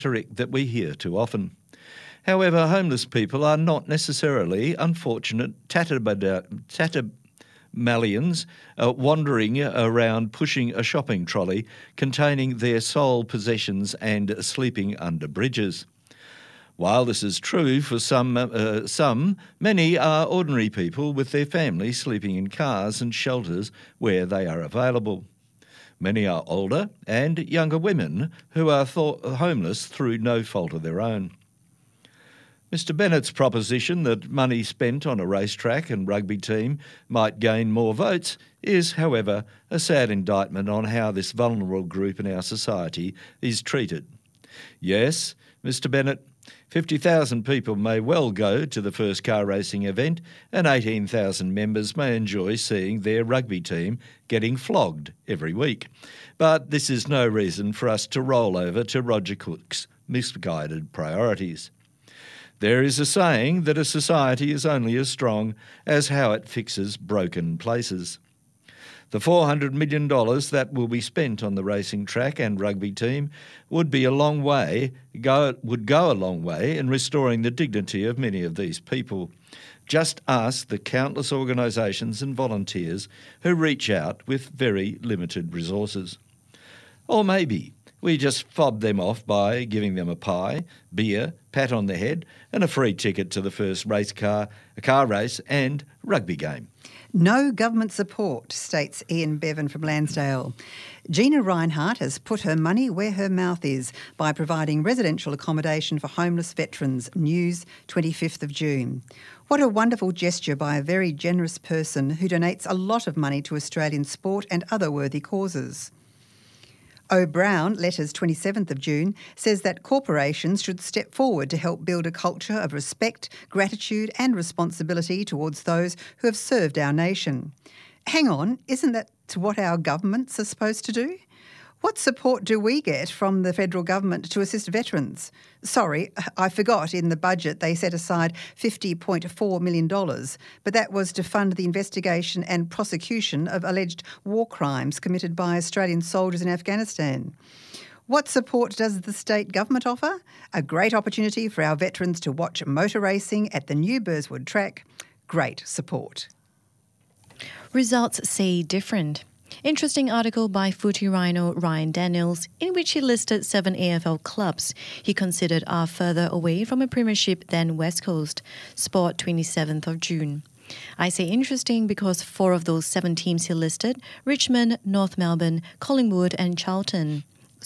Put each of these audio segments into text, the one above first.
rhetoric that we hear too often. However, homeless people are not necessarily unfortunate tatterdemalions wandering around pushing a shopping trolley containing their sole possessions and sleeping under bridges. While this is true for some, many are ordinary people with their families sleeping in cars and shelters where they are available. Many are older and younger women who are homeless through no fault of their own. Mr Bennett's proposition that money spent on a racetrack and rugby team might gain more votes is, however, a sad indictment on how this vulnerable group in our society is treated. Yes, Mr Bennett, 50,000 people may well go to the first car racing event and 18,000 members may enjoy seeing their rugby team getting flogged every week. But this is no reason for us to roll over to Roger Cook's misguided priorities. There is a saying that a society is only as strong as how it fixes broken places. The $400 million that will be spent on the racing track and rugby team would go a long way in restoring the dignity of many of these people. Just ask the countless organisations and volunteers who reach out with very limited resources. Or maybe we just fob them off by giving them a pie, beer, pat on the head and a free ticket to the first car race and rugby game. No government support, states Ian Bevan from Lansdale. Gina Reinhardt has put her money where her mouth is by providing residential accommodation for homeless veterans. News, 25th of June. What a wonderful gesture by a very generous person who donates a lot of money to Australian sport and other worthy causes. O'Brown, letters 27th of June, says that corporations should step forward to help build a culture of respect, gratitude and responsibility towards those who have served our nation. Hang on, isn't that what our governments are supposed to do? What support do we get from the federal government to assist veterans? Sorry, I forgot in the budget they set aside $50.4 million, but that was to fund the investigation and prosecution of alleged war crimes committed by Australian soldiers in Afghanistan. What support does the state government offer? A great opportunity for our veterans to watch motor racing at the new Burswood track. Great support. Results say different. Interesting article by Footy Rhino Ryan Daniels in which he listed 7 AFL clubs he considered are further away from a premiership than West Coast. Sport, 27th of June. I say interesting because 4 of those 7 teams he listed, Richmond, North Melbourne, Collingwood and Carlton,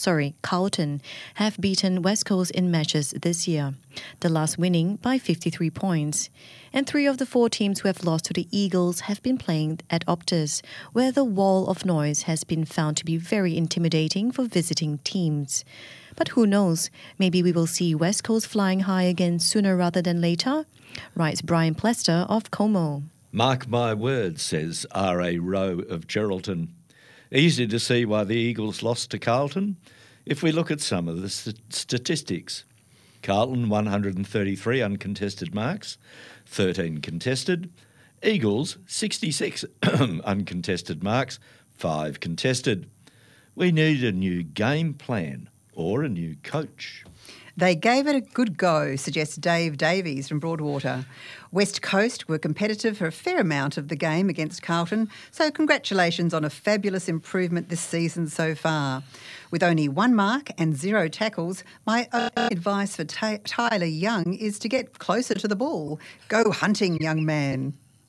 have beaten West Coast in matches this year, the last winning by 53 points. And 3 of the 4 teams who have lost to the Eagles have been playing at Optus, where the wall of noise has been found to be very intimidating for visiting teams. But who knows, maybe we will see West Coast flying high again sooner rather than later, writes Brian Plester of Como. Mark my words, says R.A. Rowe of Geraldton. Easy to see why the Eagles lost to Carlton if we look at some of the statistics. Carlton 133 uncontested marks, 13 contested. Eagles 66 uncontested marks, 5 contested. We need a new game plan or a new coach. They gave it a good go, suggests Dave Davies from Broadwater. West Coast were competitive for a fair amount of the game against Carlton, so congratulations on a fabulous improvement this season so far. With only 1 mark and 0 tackles, my only advice for Tyler Young is to get closer to the ball. Go hunting, young man.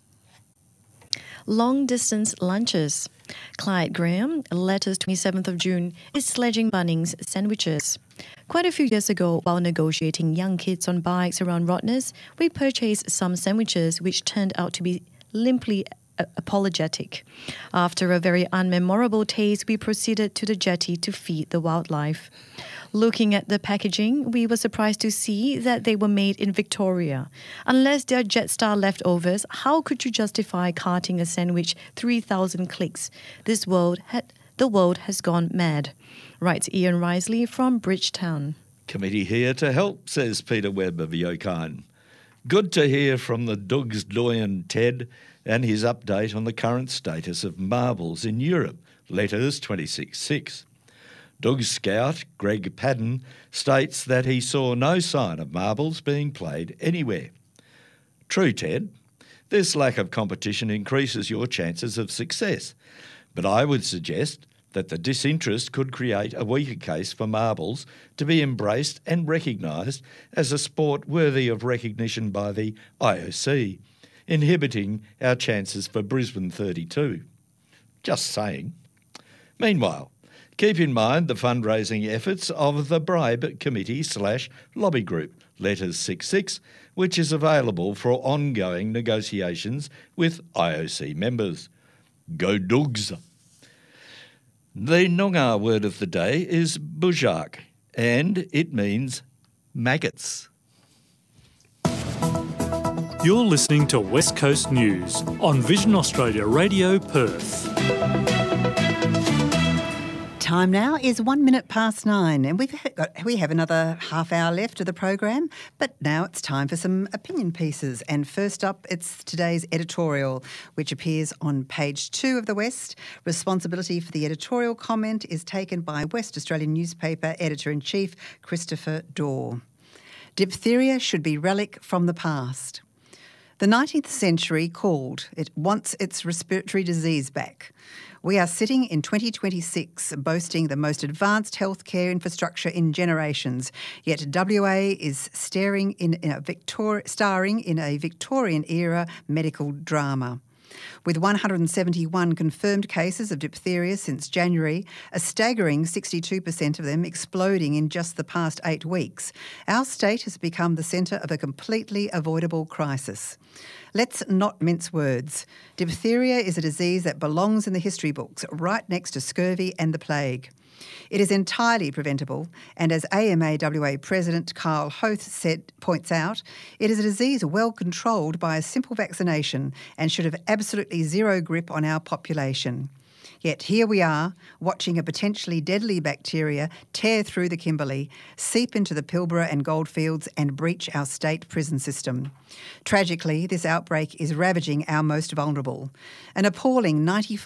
Long-distance lunches. Clyde Graham, letters 27th of June, is sledging Bunnings sandwiches. Quite a few years ago, while negotiating young kids on bikes around Rottnest, we purchased some sandwiches which turned out to be limply apologetic. After a very unmemorable taste, we proceeded to the jetty to feed the wildlife. Looking at the packaging, we were surprised to see that they were made in Victoria. Unless they're Jetstar leftovers, how could you justify carting a sandwich 3,000 clicks? The world has gone mad, writes Ian Risley from Bridgetown. Committee here to help, says Peter Webb of Yokine. Good to hear from the Dugs doyen Ted and his update on the current status of marbles in Europe, letters 26.6. Doug scout Greg Padden states that he saw no sign of marbles being played anywhere. True, Ted. This lack of competition increases your chances of success, but I would suggest that the disinterest could create a weaker case for marbles to be embraced and recognised as a sport worthy of recognition by the IOC, inhibiting our chances for Brisbane 32. Just saying. Meanwhile, keep in mind the fundraising efforts of the Bribe Committee/Lobby Group, Letters 66, which is available for ongoing negotiations with IOC members. Go Dogs! The Noongar word of the day is bujak, and it means maggots. You're listening to West Coast News on Vision Australia Radio Perth. Time now is 1 minute past 9, and we have another half hour left of the program, but now it's time for some opinion pieces. And first up, it's today's editorial, which appears on page 2 of the West. Responsibility for the editorial comment is taken by West Australian newspaper editor-in-chief Christopher Daw. Diphtheria should be relic from the past. The 19th century called. It wants its respiratory disease back. We are sitting in 2026 boasting the most advanced healthcare infrastructure in generations, yet WA is starring in a Victorian-era medical drama. With 171 confirmed cases of diphtheria since January, a staggering 62% of them exploding in just the past 8 weeks, our state has become the centre of a completely avoidable crisis. Let's not mince words. Diphtheria is a disease that belongs in the history books, right next to scurvy and the plague. It is entirely preventable, and as AMAWA President Carl Hoth points out, it is a disease well controlled by a simple vaccination and should have absolutely zero grip on our population. Yet here we are, watching a potentially deadly bacteria tear through the Kimberley, seep into the Pilbara and Goldfields and breach our state prison system. Tragically, this outbreak is ravaging our most vulnerable. An appalling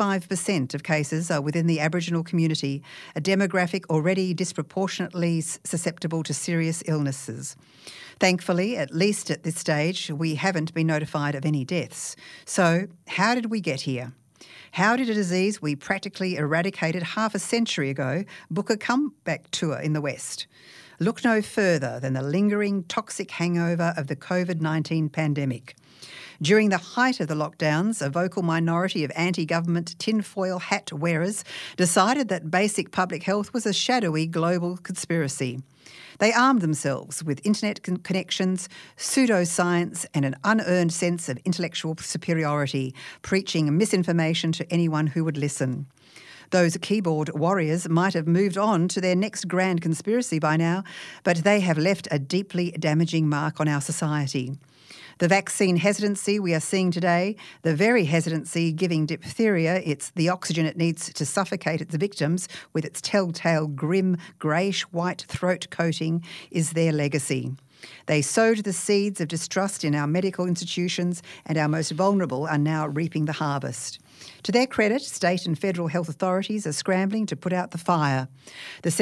95% of cases are within the Aboriginal community, a demographic already disproportionately susceptible to serious illnesses. Thankfully, at least at this stage, we haven't been notified of any deaths. So, how did we get here? How did a disease we practically eradicated half a century ago book a comeback tour in the West? Look no further than the lingering toxic hangover of the COVID-19 pandemic. During the height of the lockdowns, a vocal minority of anti-government tinfoil hat wearers decided that basic public health was a shadowy global conspiracy. They armed themselves with internet connections, pseudoscience and an unearned sense of intellectual superiority, preaching misinformation to anyone who would listen. Those keyboard warriors might have moved on to their next grand conspiracy by now, but they have left a deeply damaging mark on our society. The vaccine hesitancy we are seeing today, the very hesitancy giving diphtheria the oxygen it needs to suffocate its victims with its telltale grim greyish-white throat coating, is their legacy. They sowed the seeds of distrust in our medical institutions, and our most vulnerable are now reaping the harvest. To their credit, state and federal health authorities are scrambling to put out the fire. The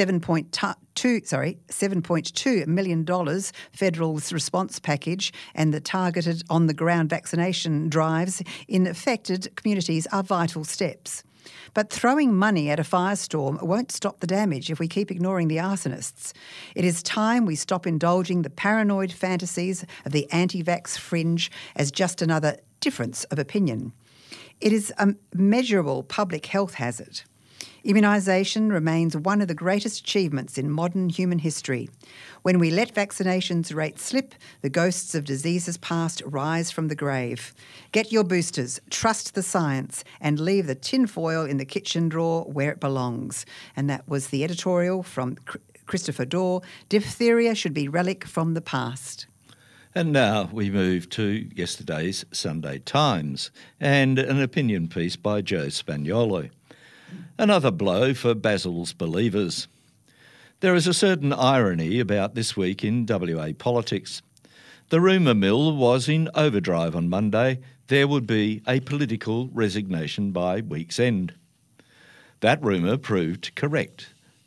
$7.2 million federal response package and the targeted on-the-ground vaccination drives in affected communities are vital steps. But throwing money at a firestorm won't stop the damage if we keep ignoring the arsonists. It is time we stop indulging the paranoid fantasies of the anti-vax fringe as just another difference of opinion. It is a measurable public health hazard. Immunisation remains one of the greatest achievements in modern human history. When we let vaccinations rates slip, the ghosts of diseases past rise from the grave. Get your boosters, trust the science, and leave the tinfoil in the kitchen drawer where it belongs. And that was the editorial from Christopher Daw. Diphtheria should be relic from the past. And now we move to yesterday's Sunday Times and an opinion piece by Joe Spagnolo. Another blow for Basil's believers. There is a certain irony about this week in WA politics. The rumour mill was in overdrive on Monday. There would be a political resignation by week's end. That rumour proved correct.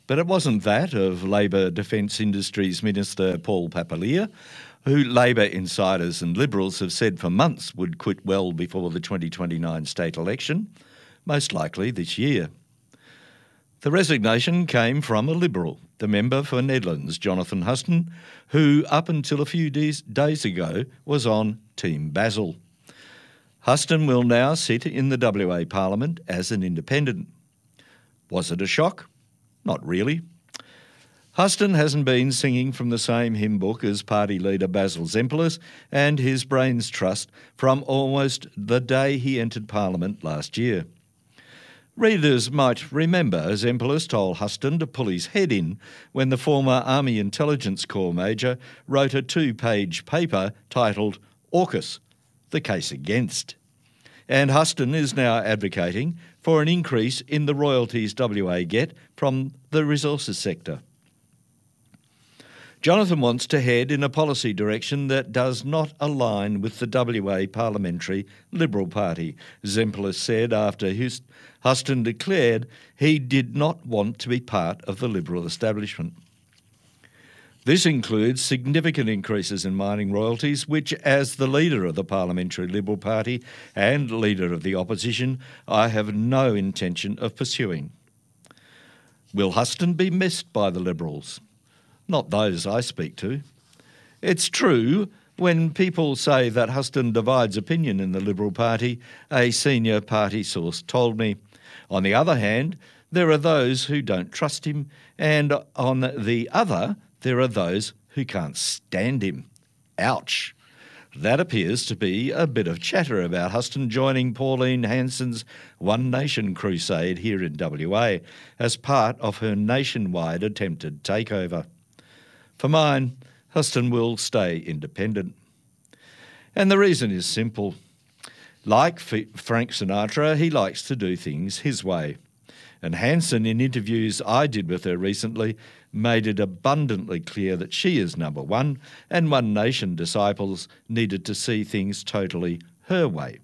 But it wasn't that of Labor Defence Industries Minister Paul Papalia, who Labor insiders and Liberals have said for months would quit well before the 2029 state election, most likely this year. The resignation came from a Liberal, the member for Nedlands, Jonathan Huston, who up until a few days ago was on Team Basil. Huston will now sit in the WA Parliament as an independent. Was it a shock? Not really. Huston hasn't been singing from the same hymn book as party leader Basil Zempilas and his Brains Trust from almost the day he entered Parliament last year. Readers might remember Zempilas told Huston to pull his head in when the former Army Intelligence Corps Major wrote a 2-page paper titled AUKUS, the case against. And Huston is now advocating for an increase in the royalties WA get from the resources sector. Jonathan wants to head in a policy direction that does not align with the WA Parliamentary Liberal Party, Zempilas said after Huston declared he did not want to be part of the Liberal establishment. This includes significant increases in mining royalties, which, as the leader of the Parliamentary Liberal Party and leader of the opposition, I have no intention of pursuing. Will Huston be missed by the Liberals? Not those I speak to. It's true, when people say that Huston divides opinion in the Liberal Party, a senior party source told me. On the other hand, there are those who don't trust him, and on the other, there are those who can't stand him. Ouch. That appears to be a bit of chatter about Huston joining Pauline Hanson's One Nation crusade here in WA as part of her nationwide attempted takeover. For mine, Huston will stay independent. And the reason is simple. Like Frank Sinatra, he likes to do things his way. And Hanson, in interviews I did with her recently, made it abundantly clear that she is number one and One Nation disciples needed to see things totally her way.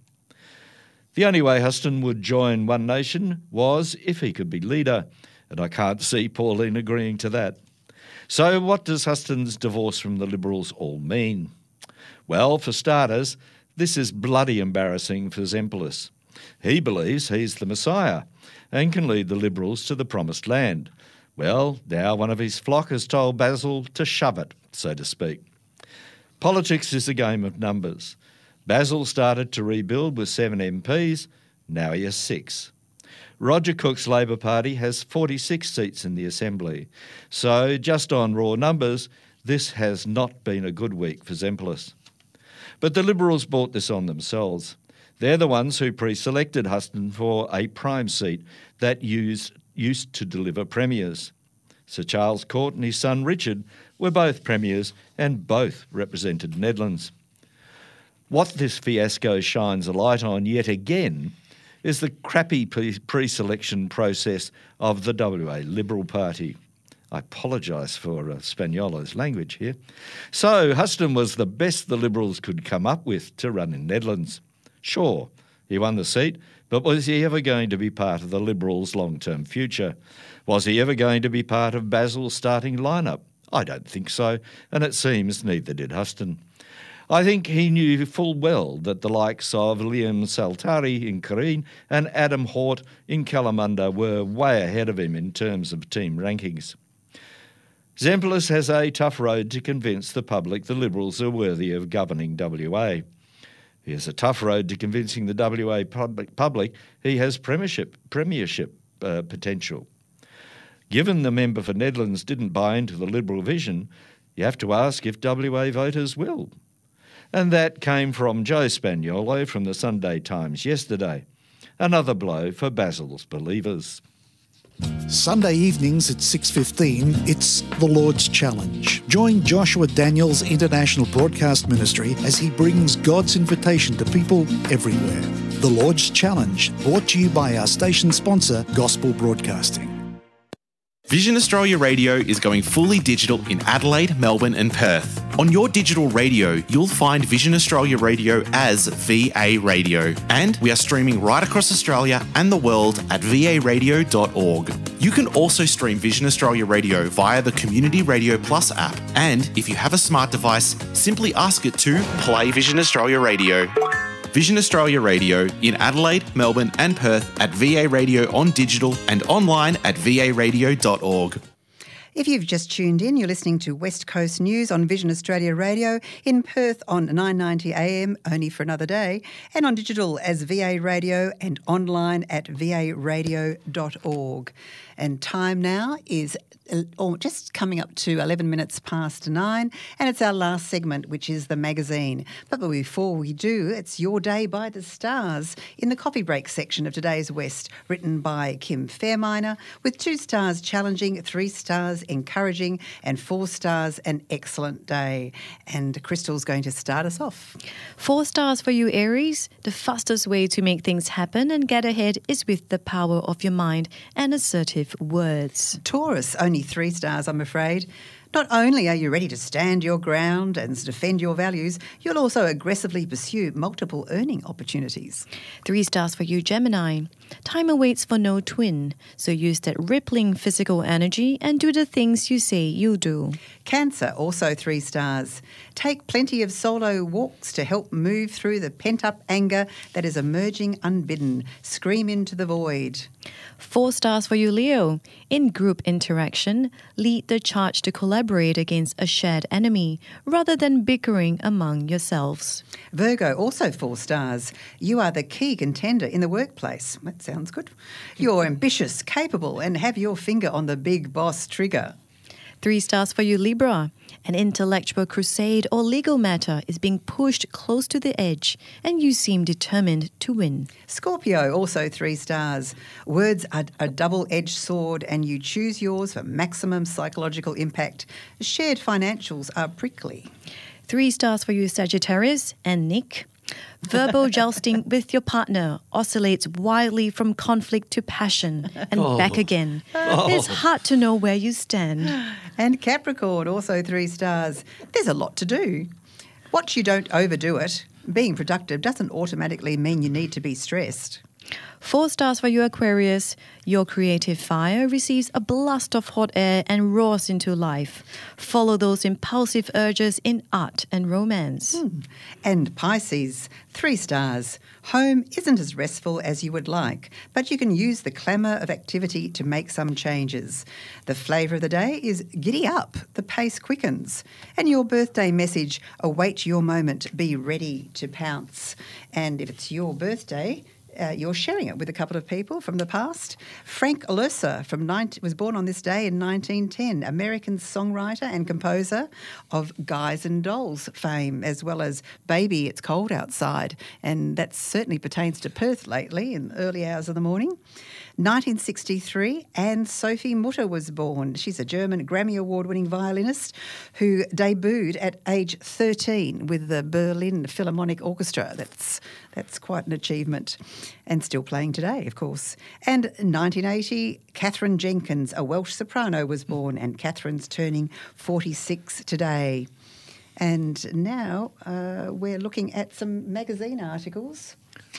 The only way Huston would join One Nation was if he could be leader, and I can't see Pauline agreeing to that. So what does Huston's divorce from the Liberals all mean? Well, for starters, this is bloody embarrassing for Zempilas. He believes he's the Messiah and can lead the Liberals to the promised land. Well, now one of his flock has told Basil to shove it, so to speak. Politics is a game of numbers. Basil started to rebuild with 7 MPs, now he has 6. Roger Cook's Labor Party has 46 seats in the Assembly. So, just on raw numbers, this has not been a good week for Zempilas. But the Liberals bought this on themselves. They're the ones who pre-selected Huston for a prime seat that used to deliver premiers. Sir Charles Court and his son Richard were both premiers and both represented Nedlands. What this fiasco shines a light on yet again is the crappy pre-selection process of the WA Liberal Party. I apologise for Spaniolo's language here. So Huston was the best the Liberals could come up with to run in Nedlands. Sure, he won the seat, but was he ever going to be part of the Liberals' long-term future? Was he ever going to be part of Basil's starting lineup? I don't think so, and it seems neither did Huston. I think he knew full well that the likes of Liam Saltari in Kareen and Adam Hort in Kalamunda were way ahead of him in terms of team rankings. Zempilas has a tough road to convince the public the Liberals are worthy of governing WA. He has a tough road to convincing the WA public he has premiership potential. Given the member for Nedlands didn't buy into the Liberal vision, you have to ask if WA voters will. And that came from Joe Spaniolo from the Sunday Times yesterday. Another blow for Basil's believers. Sunday evenings at 6:15, it's The Lord's Challenge. Join Joshua Daniels International Broadcast Ministry as he brings God's invitation to people everywhere. The Lord's Challenge, brought to you by our station sponsor, Gospel Broadcasting. Vision Australia Radio is going fully digital in Adelaide, Melbourne and Perth. On your digital radio, you'll find Vision Australia Radio as VA Radio. And we are streaming right across Australia and the world at varadio.org. You can also stream Vision Australia Radio via the Community Radio Plus app. And if you have a smart device, simply ask it to play Vision Australia Radio. Vision Australia Radio in Adelaide, Melbourne and Perth at VA Radio on digital and online at varadio.org. If you've just tuned in, you're listening to West Coast News on Vision Australia Radio in Perth on 9:90 AM, only for another day, and on digital as VA Radio and online at varadio.org. And time now is just coming up to 11 minutes past 9, and it's our last segment, which is the magazine. But before we do, it's Your Day by the Stars in the coffee break section of today's West, written by Kim Fairminer, with 2 stars challenging, 3 stars encouraging, and 4 stars an excellent day. And Crystal's going to start us off. 4 stars for you, Aries. The fastest way to make things happen and get ahead is with the power of your mind and assertive words. Taurus, only 3 stars, I'm afraid. Not only are you ready to stand your ground and defend your values, you'll also aggressively pursue multiple earning opportunities. 3 stars for you, Gemini. Time awaits for no twin, so use that rippling physical energy and do the things you say you'll do. Cancer, also 3 stars. Take plenty of solo walks to help move through the pent-up anger that is emerging unbidden. Scream into the void. 4 stars for you, Leo. In group interaction, lead the charge to collaborate against a shared enemy rather than bickering among yourselves. Virgo, also 4 stars. You are the key contender in the workplace. That sounds good. You're ambitious, capable, and have your finger on the big boss trigger. 3 stars for you, Libra. An intellectual crusade or legal matter is being pushed close to the edge, and you seem determined to win. Scorpio, also 3 stars. Words are a double-edged sword, and you choose yours for maximum psychological impact. Shared financials are prickly. 3 stars for you, Sagittarius and Nick. Verbal jousting with your partner oscillates wildly from conflict to passion and back again. It's hard to know where you stand. And Capricorn, also 3 stars. There's a lot to do. Watch you don't overdo it. Being productive doesn't automatically mean you need to be stressed. 4 stars for you, Aquarius. Your creative fire receives a blast of hot air and roars into life. Follow those impulsive urges in art and romance. And Pisces, 3 stars. Home isn't as restful as you would like, but you can use the clamour of activity to make some changes. The flavour of the day is giddy up, the pace quickens. And your birthday message, await your moment, be ready to pounce. And if it's your birthday, you're sharing it with a couple of people from the past. Frank Loesser was born on this day in 1910, American songwriter and composer of Guys and Dolls fame, as well as Baby, It's Cold Outside. And that certainly pertains to Perth lately in the early hours of the morning. 1963, Anne-Sophie Mutter was born. She's a German Grammy Award-winning violinist who debuted at age 13 with the Berlin Philharmonic Orchestra. That's quite an achievement, and still playing today, of course. And 1980, Catherine Jenkins, a Welsh soprano, was born, and Catherine's turning 46 today. And now we're looking at some magazine articles.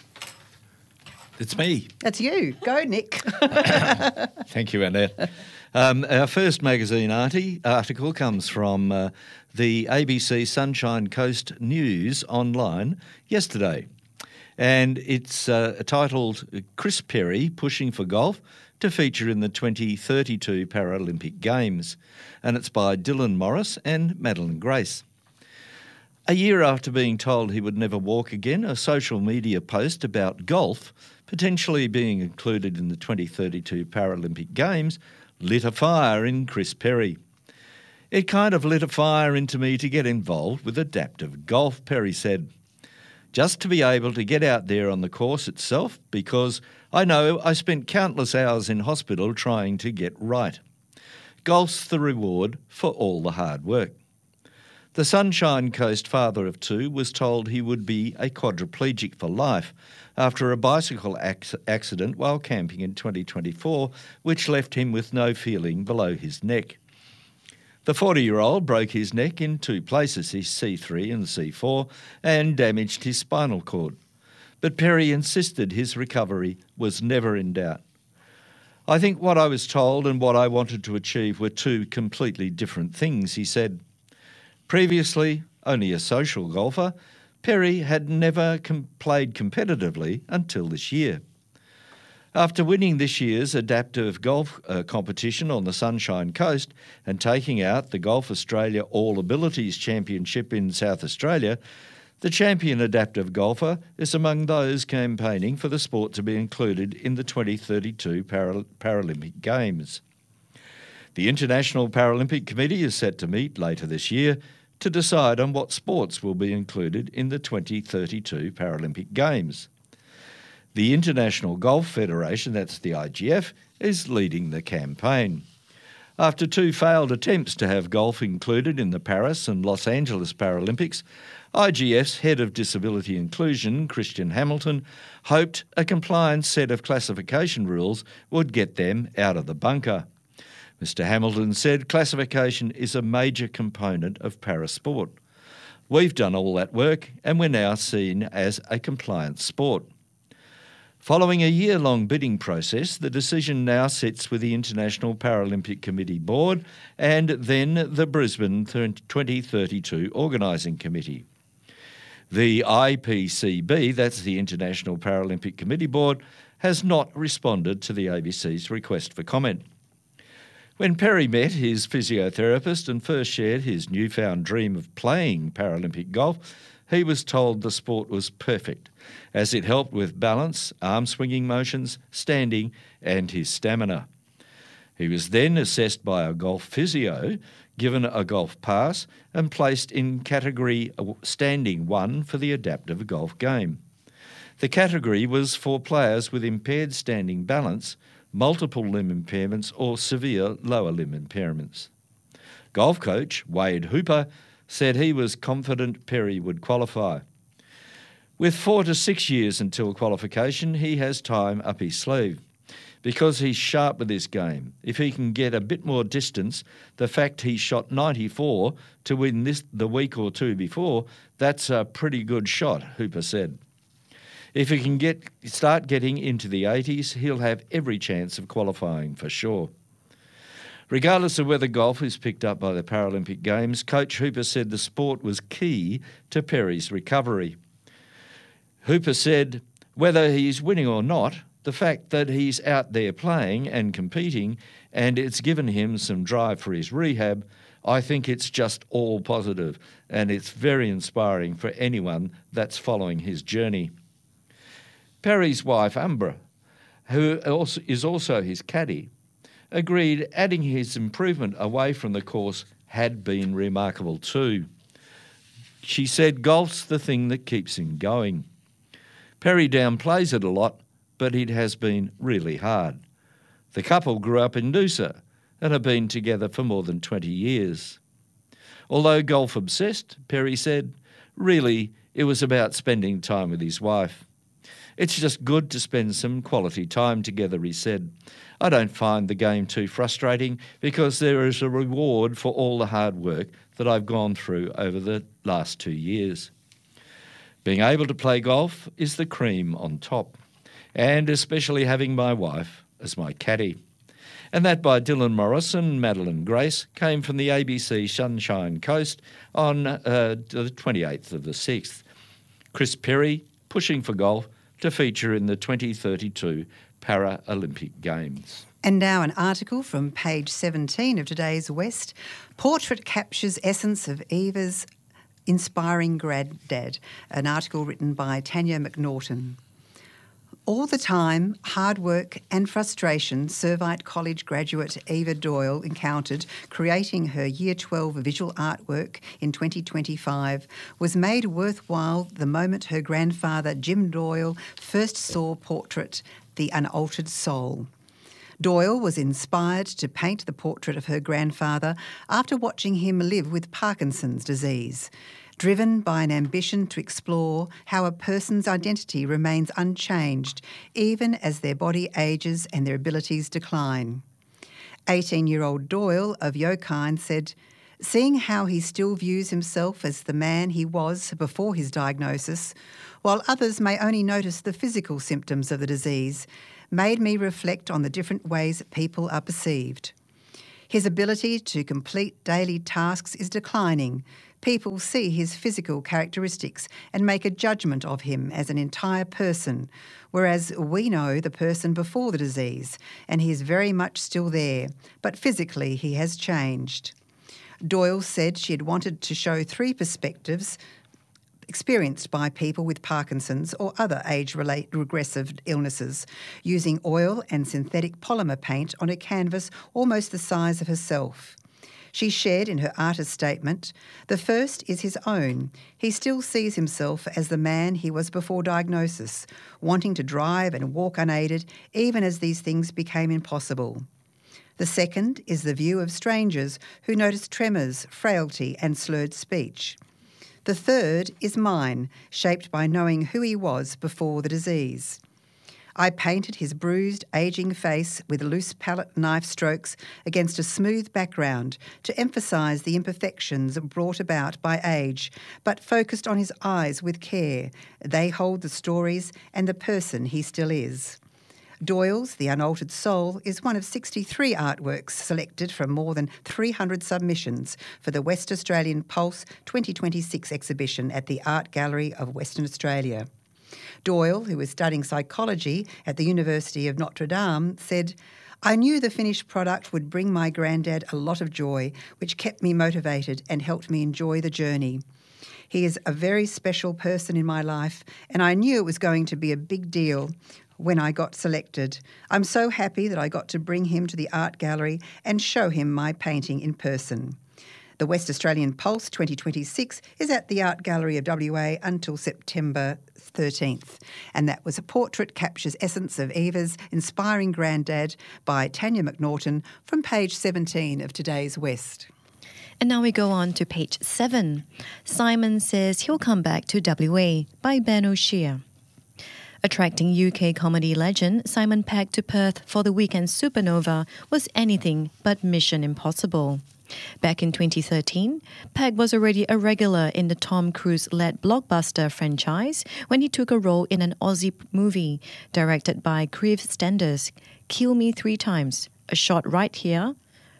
It's me. That's you. Go, Nick. Thank you, Annette. Our first magazine article comes from the ABC Sunshine Coast News online yesterday. And it's titled Chris Perry Pushing for Golf to Feature in the 2032 Paralympic Games. And it's by Dylan Morris and Madeline Grace. A year after being told he would never walk again, a social media post about golf potentially being included in the 2032 Paralympic Games lit a fire in Chris Perry. It kind of lit a fire into me to get involved with adaptive golf, Perry said. Just to be able to get out there on the course itself, because I know I spent countless hours in hospital trying to get right. Golf's the reward for all the hard work. The Sunshine Coast father of 2 was told he would be a quadriplegic for life after a bicycle accident while camping in 2024, which left him with no feeling below his neck. The 40-year-old broke his neck in two places, his C3 and C4, and damaged his spinal cord. But Perry insisted his recovery was never in doubt. I think what I was told and what I wanted to achieve were two completely different things, he said. Previously, only a social golfer, Perry had never played competitively until this year. After winning this year's adaptive golf competition on the Sunshine Coast and taking out the Golf Australia All Abilities Championship in South Australia, the champion adaptive golfer is among those campaigning for the sport to be included in the 2032 Paralympic Games. The International Paralympic Committee is set to meet later this year to decide on what sports will be included in the 2032 Paralympic Games. The International Golf Federation, that's the IGF, is leading the campaign. After two failed attempts to have golf included in the Paris and Los Angeles Paralympics, IGF's head of disability inclusion, Christian Hamilton, hoped a compliant set of classification rules would get them out of the bunker. Mr. Hamilton said classification is a major component of parasport. We've done all that work and we're now seen as a compliant sport. Following a year-long bidding process, the decision now sits with the International Paralympic Committee Board and then the Brisbane 2032 Organising Committee. The IPCB, that's the International Paralympic Committee Board, has not responded to the ABC's request for comment. When Perry met his physiotherapist and first shared his newfound dream of playing Paralympic golf, he was told the sport was perfect, as it helped with balance, arm-swinging motions, standing and his stamina. He was then assessed by a golf physio, given a golf pass and placed in category standing 1 for the adaptive golf game. The category was for players with impaired standing balance, multiple limb impairments or severe lower limb impairments. Golf coach Wade Hooper said he was confident Perry would qualify. With 4 to 6 years until qualification, he has time up his sleeve. Because he's sharp with his game, if he can get a bit more distance, the fact he shot 94 to win this the week or two before, that's a pretty good shot, Hooper said. If he can start getting into the 80s, he'll have every chance of qualifying for sure. Regardless of whether golf is picked up by the Paralympic Games, Coach Hooper said the sport was key to Perry's recovery. Hooper said, whether he's winning or not, the fact that he's out there playing and competing and it's given him some drive for his rehab, I think it's just all positive and it's very inspiring for anyone that's following his journey. Perry's wife, Umbra, who is also his caddy, agreed adding his improvement away from the course had been remarkable too. She said golf's the thing that keeps him going. Perry downplays it a lot, but it has been really hard. The couple grew up in Noosa and have been together for more than 20 years. Although golf obsessed, Perry said, really it was about spending time with his wife. It's just good to spend some quality time together, he said. I don't find the game too frustrating because there is a reward for all the hard work that I've gone through over the last 2 years. Being able to play golf is the cream on top, and especially having my wife as my caddy. And that by Dylan Morris and Madeline Grace came from the ABC Sunshine Coast on the 28th of the 6th. Chris Perry pushing for golf to feature in the 2032 Paralympic Games. And now an article from page 17 of today's West. Portrait captures essence of Eva's inspiring granddad. An article written by Tanya McNaughton. All the time, hard work and frustration Servite College graduate Eva Doyle encountered creating her Year 12 visual artwork in 2025 was made worthwhile the moment her grandfather Jim Doyle first saw portrait The Unaltered Soul. Doyle was inspired to paint the portrait of her grandfather after watching him live with Parkinson's disease, driven by an ambition to explore how a person's identity remains unchanged even as their body ages and their abilities decline. 18-year-old Doyle of Yokine said, "Seeing how he still views himself as the man he was before his diagnosis, while others may only notice the physical symptoms of the disease, made me reflect on the different ways people are perceived. His ability to complete daily tasks is declining. People see his physical characteristics and make a judgment of him as an entire person, whereas we know the person before the disease, and he is very much still there, but physically he has changed." Doyle said she had wanted to show three perspectives experienced by people with Parkinson's or other age-related regressive illnesses, using oil and synthetic polymer paint on a canvas almost the size of herself. She shared in her artist statement, "The first is his own. He still sees himself as the man he was before diagnosis, wanting to drive and walk unaided even as these things became impossible. The second is the view of strangers who notice tremors, frailty and slurred speech. The third is mine, shaped by knowing who he was before the disease. I painted his bruised, ageing face with loose palette knife strokes against a smooth background to emphasise the imperfections brought about by age, but focused on his eyes with care. They hold the stories and the person he still is." Doyle's The Unaltered Soul is one of 63 artworks selected from more than 300 submissions for the West Australian Pulse 2026 exhibition at the Art Gallery of Western Australia. Doyle, who is studying psychology at the University of Notre Dame, said, "I knew the finished product would bring my granddad a lot of joy, which kept me motivated and helped me enjoy the journey. He is a very special person in my life, and I knew it was going to be a big deal when I got selected. I'm so happy that I got to bring him to the art gallery and show him my painting in person." The West Australian Pulse 2026 is at the Art Gallery of WA until September 13th. And that was a portrait captures essence of Eva's inspiring granddad by Tanya McNaughton from page 17 of today's West. And now we go on to page 7. Simon Says He'll Come Back to WA by Ben O'Shea. Attracting UK comedy legend Simon Pegg to Perth for the weekend supernova was anything but mission impossible. Back in 2013, Pegg was already a regular in the Tom Cruise-led blockbuster franchise when he took a role in an Aussie movie directed by Creve Stenders, Kill Me 3 Times, a shot right here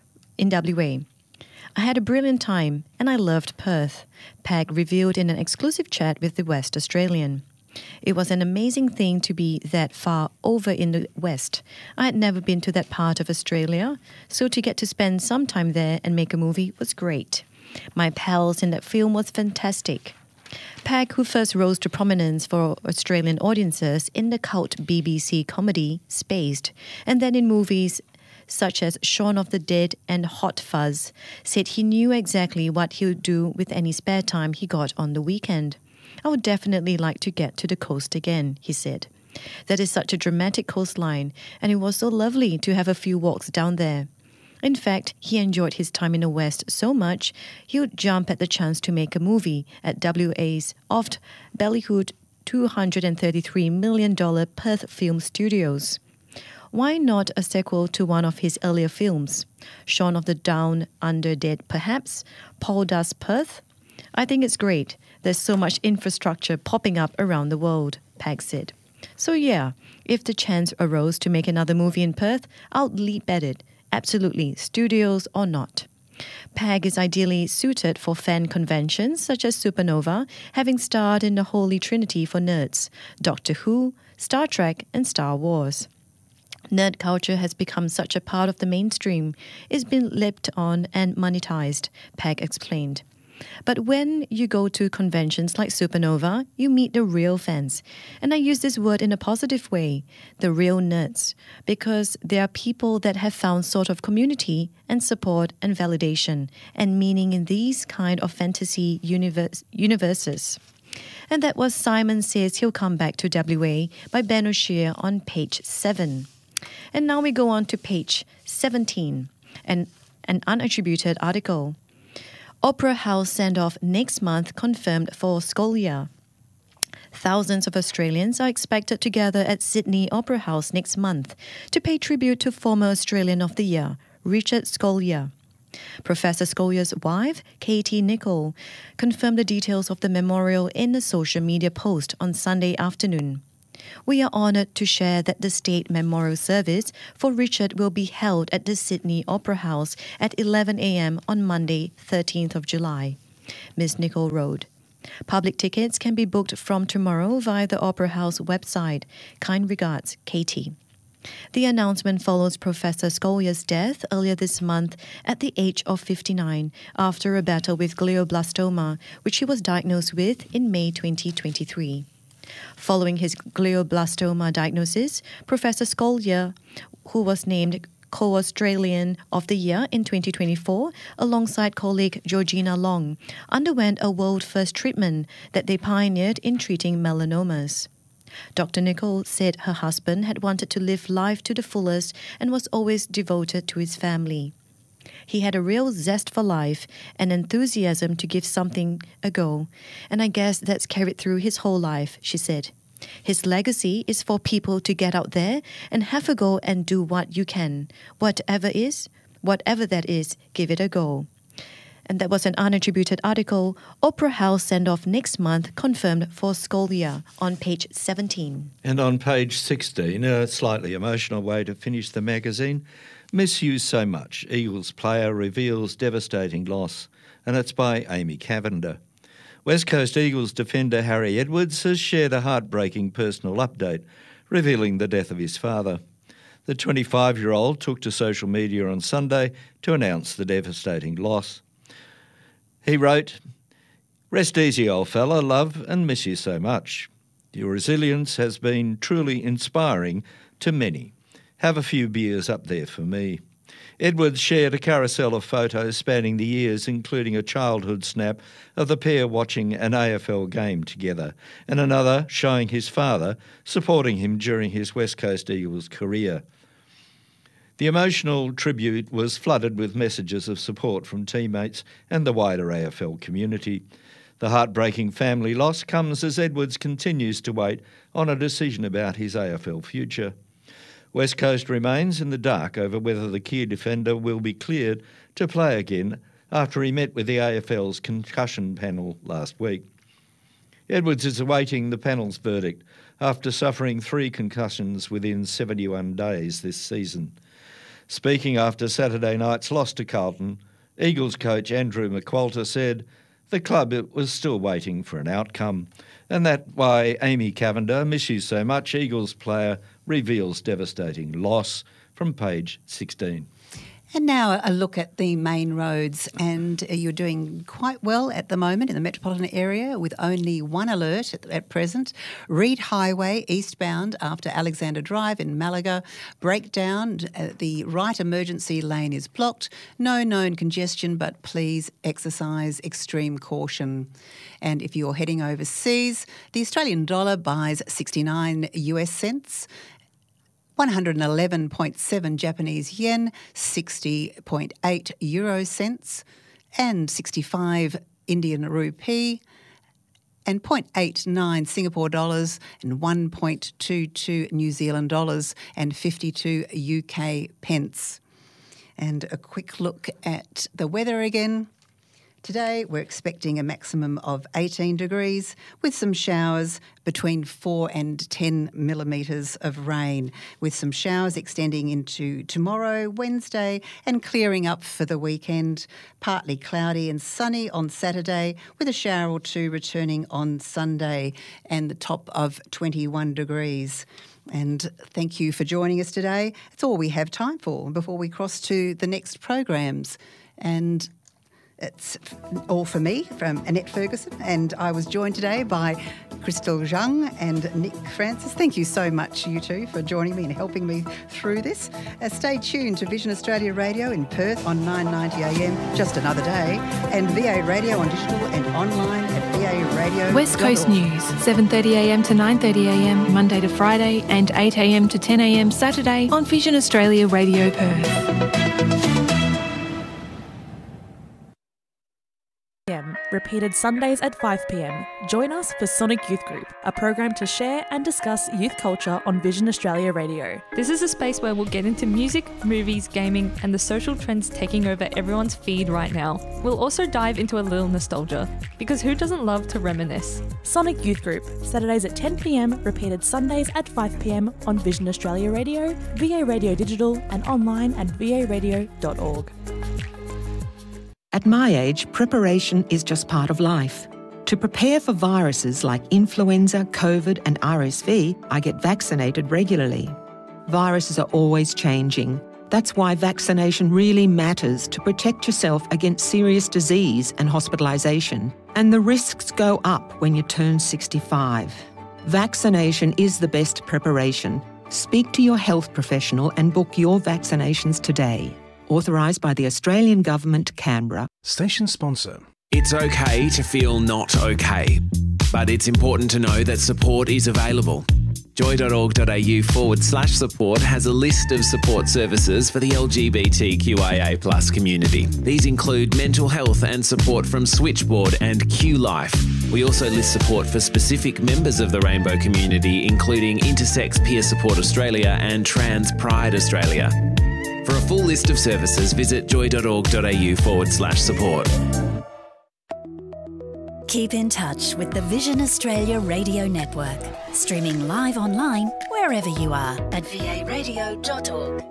in WA. "I had a brilliant time and I loved Perth," Pegg revealed in an exclusive chat with the West Australian. "It was an amazing thing to be that far over in the West. I had never been to that part of Australia, so to get to spend some time there and make a movie was great. My pals in that film was fantastic." Pegg, who first rose to prominence for Australian audiences in the cult BBC comedy Spaced, and then in movies such as Shaun of the Dead and Hot Fuzz, said he knew exactly what he would do with any spare time he got on the weekend. "I would definitely like to get to the coast again," he said. "That is such a dramatic coastline, and it was so lovely to have a few walks down there." In fact, he enjoyed his time in the West so much, he would jump at the chance to make a movie at WA's oft-ballyhooed $233 million Perth Film Studios. Why not a sequel to one of his earlier films? Shaun of the Down Under Dead, perhaps? Paul Does Perth? "I think it's great. There's so much infrastructure popping up around the world," Pegg said. "So yeah, if the chance arose to make another movie in Perth, I'll leap at it. Absolutely, studios or not." Pegg is ideally suited for fan conventions such as Supernova, having starred in the Holy Trinity for nerds, Doctor Who, Star Trek and Star Wars. Nerd culture has become such a part of the mainstream. It's been leapt on and monetized, Pegg explained. But when you go to conventions like Supernova, you meet the real fans. And I use this word in a positive way, the real nerds, because they are people that have found sort of community and support and validation and meaning in these kind of fantasy universes. And that was Simon Says He'll Come Back to WA by Ben O'Shea on page 7. And now we go on to page 17, an unattributed article. Opera House send-off next month confirmed for Scolia. Thousands of Australians are expected to gather at Sydney Opera House next month to pay tribute to former Australian of the Year, Richard Scolyer. Professor Scolyer's wife, Katie Nicholl, confirmed the details of the memorial in a social media post on Sunday afternoon. We are honoured to share that the state memorial service for Richard will be held at the Sydney Opera House at 11 a.m. on Monday, 13th of July, Ms. Nicholl wrote. Public tickets can be booked from tomorrow via the Opera House website. Kind regards, Katie. The announcement follows Professor Scolyer's death earlier this month at the age of 59 after a battle with glioblastoma, which he was diagnosed with in May 2023. Following his glioblastoma diagnosis, Professor Scolyer, who was named Co-Australian of the Year in 2024, alongside colleague Georgina Long, underwent a world-first treatment that they pioneered in treating melanomas. Dr. Nicholl said her husband had wanted to live life to the fullest and was always devoted to his family. He had a real zest for life and enthusiasm to give something a go, and I guess that's carried through his whole life, she said. His legacy is for people to get out there and have a go and do what you can. Whatever that is, give it a go. And that was an unattributed article. Opera House send-off next month confirmed for Scolyer on page 17. And on page 16, a slightly emotional way to finish the magazine, Miss You So Much, Eagles player reveals devastating loss, and it's by Amy Cavender. West Coast Eagles defender Harry Edwards has shared a heartbreaking personal update, revealing the death of his father. The 25-year-old took to social media on Sunday to announce the devastating loss. He wrote, "Rest easy, old fella, love and miss you so much. Your resilience has been truly inspiring to many. Have a few beers up there for me." Edwards shared a carousel of photos spanning the years, including a childhood snap of the pair watching an AFL game together, and another showing his father supporting him during his West Coast Eagles career. The emotional tribute was flooded with messages of support from teammates and the wider AFL community. The heartbreaking family loss comes as Edwards continues to wait on a decision about his AFL future. West Coast remains in the dark over whether the key defender will be cleared to play again after he met with the AFL's concussion panel last week. Edwards is awaiting the panel's verdict after suffering 3 concussions within 71 days this season. Speaking after Saturday night's loss to Carlton, Eagles coach Andrew McQualter said the club was still waiting for an outcome, and that's why Amy Cavender, Miss You So Much, Eagles player, reveals devastating loss, from page 16. And now a look at the main roads, and you're doing quite well at the moment in the metropolitan area with only one alert at present. Reed Highway eastbound after Alexander Drive in Malaga, breakdown, the right emergency lane is blocked. No known congestion, but please exercise extreme caution. And if you're heading overseas, the Australian dollar buys 69 US cents. 111.7 Japanese yen, 60.8 euro cents, and 65 Indian rupee, and 0.89 Singapore dollars, and 1.22 New Zealand dollars, and 52 UK pence. And a quick look at the weather again. Today we're expecting a maximum of 18 degrees with some showers between 4 and 10 millimetres of rain, with some showers extending into tomorrow, Wednesday, and clearing up for the weekend. Partly cloudy and sunny on Saturday with a shower or two returning on Sunday, and the top of 21 degrees. And thank you for joining us today. It's all we have time for before we cross to the next programs. And it's all for me from Annette Ferguson, and I was joined today by Crystal Zhang and Nick Francis. Thank you so much, you two, for joining me and helping me through this. Stay tuned to Vision Australia Radio in Perth on 990 AM, just another day, and VA Radio on digital and online at VA Radio. West Coast News, 7:30 AM to 9:30 AM, Monday to Friday, and 8 AM to 10 AM Saturday on Vision Australia Radio Perth. Repeat. repeated Sundays at 5 p.m. Join us for Sonic Youth Group, a program to share and discuss youth culture on Vision Australia Radio. This is a space where we'll get into music, movies, gaming, and the social trends taking over everyone's feed right now. We'll also dive into a little nostalgia, because who doesn't love to reminisce? Sonic Youth Group, Saturdays at 10 p.m, repeated Sundays at 5 p.m. on Vision Australia Radio, VA Radio Digital, and online at varadio.org. At my age, preparation is just part of life. To prepare for viruses like influenza, COVID, and RSV, I get vaccinated regularly. Viruses are always changing. That's why vaccination really matters to protect yourself against serious disease and hospitalisation. And the risks go up when you turn 65. Vaccination is the best preparation. Speak to your health professional and book your vaccinations today. Authorised by the Australian Government, Canberra. Station sponsor. It's okay to feel not okay, but it's important to know that support is available. Joy.org.au/support has a list of support services for the LGBTQIA+ community. These include mental health and support from Switchboard and Q Life. We also list support for specific members of the rainbow community, including Intersex Peer Support Australia and Trans Pride Australia. For a full list of services, visit joy.org.au/support. Keep in touch with the Vision Australia Radio Network, streaming live online wherever you are at varadio.org.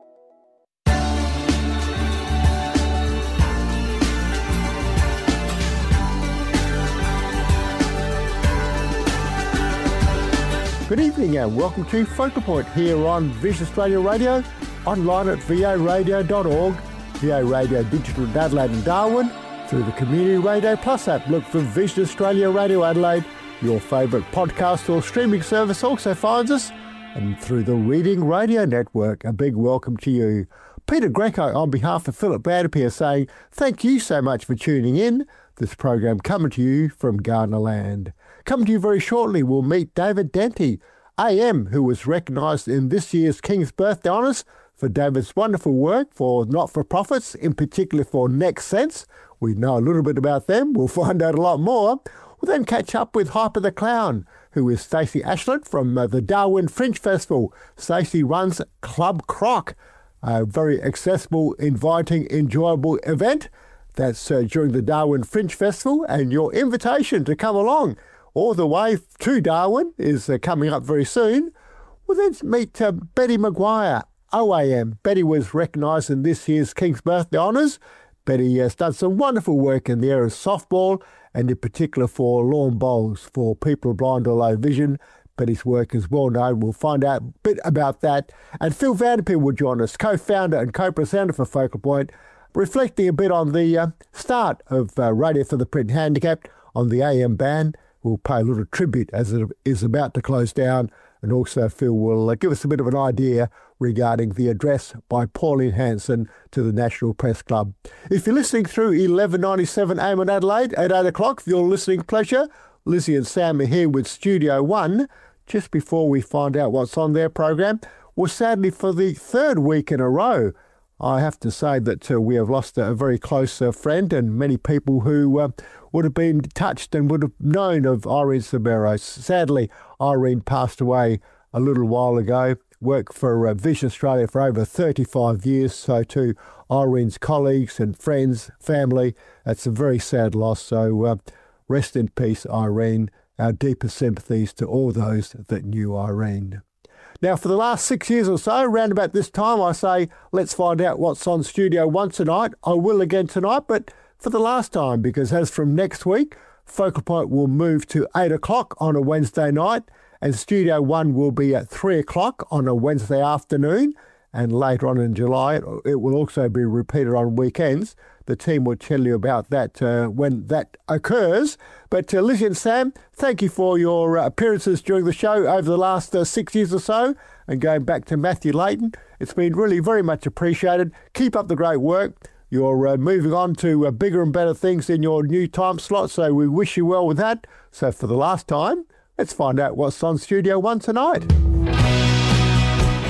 Good evening and welcome to Focal Point here on Vision Australia Radio, online at varadio.org, VA Radio Digital in Adelaide and Darwin, through the Community Radio Plus app. Look for Vision Australia Radio Adelaide. Your favourite podcast or streaming service also finds us, and through the Reading Radio Network. A big welcome to you. Peter Greco on behalf of Philip Vanderpeer saying thank you so much for tuning in. This program coming to you from Gardner Land. Coming to you very shortly, we'll meet David Denty, AM, who was recognised in this year's King's Birthday Honours for David's wonderful work for not-for-profits, in particular for Next Sense. We know a little bit about them. We'll find out a lot more. We'll then catch up with Hyper the Clown, who is Stacey Ashland from the Darwin Fringe Festival. Stacey runs Club Croc, a very accessible, inviting, enjoyable event. That's during the Darwin Fringe Festival, and your invitation to come along all the way to Darwin is coming up very soon. We'll then meet Betty Maguire, OAM. Betty was recognised in this year's King's Birthday Honours. Betty has done some wonderful work in the area of softball, and in particular for lawn bowls for people blind or low vision. Betty's work is well known. We'll find out a bit about that. And Phil Vanderpeer will join us, co-founder and co-presenter for Focal Point, reflecting a bit on the start of Radio for the Print Handicapped on the AM band. We'll pay a little tribute as it is about to close down. And also Phil will give us a bit of an idea regarding the address by Pauline Hanson to the National Press Club. If you're listening through 1197 AM in Adelaide at 8 o'clock, for your listening pleasure, Lizzie and Sam are here with Studio One. Just before we find out what's on their program, well, sadly for the third week in a row, I have to say that we have lost a very close friend, and many people who would have been touched and would have known of Irene Sabero. Sadly, Irene passed away a little while ago. Worked for Vision Australia for over 35 years. So to Irene's colleagues and friends, family, that's a very sad loss. So rest in peace, Irene. Our deepest sympathies to all those that knew Irene. Now, for the last 6 years or so, around about this time, I say, let's find out what's on Studio One tonight. I will again tonight, but for the last time, because as from next week, Focal Point will move to 8 o'clock on a Wednesday night, and Studio One will be at 3 o'clock on a Wednesday afternoon, and later on in July, it will also be repeated on weekends. The team will tell you about that when that occurs. But Lizzie and Sam, thank you for your appearances during the show over the last 6 years or so. And going back to Matthew Layton, it's been really very much appreciated. Keep up the great work. You're moving on to bigger and better things in your new time slot, so we wish you well with that. So for the last time, let's find out what's on Studio One tonight.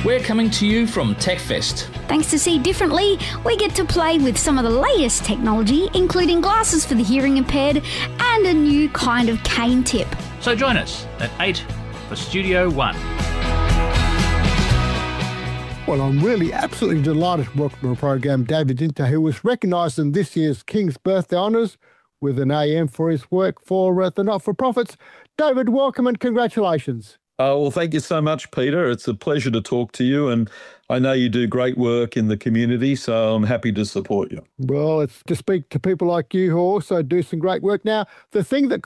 We're coming to you from TechFest. Thanks to See Differently, we get to play with some of the latest technology, including glasses for the hearing impaired and a new kind of cane tip. So join us at 8 for Studio One. Well, I'm really absolutely delighted to welcome to the program David Dinter, who was recognised in this year's King's Birthday Honours with an AM for his work for the not-for-profits. David, welcome and congratulations. Well, thank you so much, Peter. It's a pleasure to talk to you, and I know you do great work in the community, so I'm happy to support you. Well, it's to speak to people like you who also do some great work. Now, the thing that